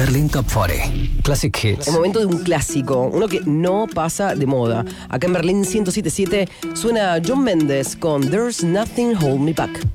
Berlin Top 40. Classic Hits. El momento de un clásico, uno que no pasa de moda. Acá en Berlín 107.7 suena John Mendes con There's Nothing Hold Me Back.